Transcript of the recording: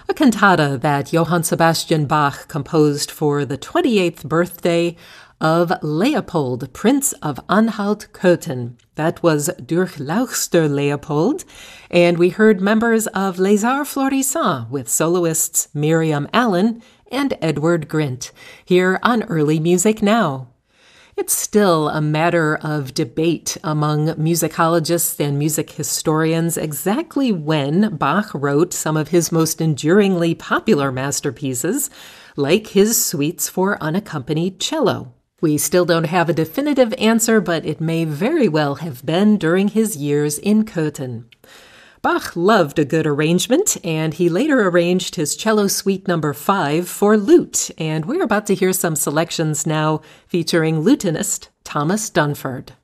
a cantata that Johann Sebastian Bach composed for the 28th birthday of Leopold, Prince of Anhalt-Köthen. That was Durchlauchster Leopold, and we heard members of Les Arts Florissants with soloists Miriam Allen and Edward Grint here on Early Music Now. It's still a matter of debate among musicologists and music historians exactly when Bach wrote some of his most enduringly popular masterpieces, like his suites for unaccompanied cello. We still don't have a definitive answer, but it may very well have been during his years in Köthen. Bach loved a good arrangement, and he later arranged his cello suite number 5 for lute, and we're about to hear some selections now featuring lutenist Thomas Dunford.